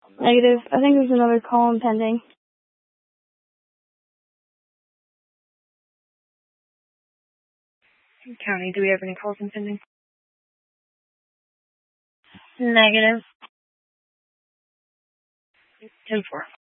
Negative. I think there's another call impending. County, do we have any calls impending? Negative. 10-4.